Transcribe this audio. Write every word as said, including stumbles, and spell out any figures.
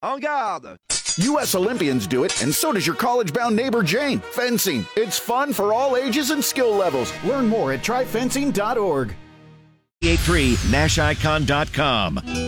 En garde! U S Olympians do it, and so does your college-bound neighbor Jane. Fencing. It's fun for all ages and skill levels. Learn more at try fencing dot org. eight three Nash Icon dot com.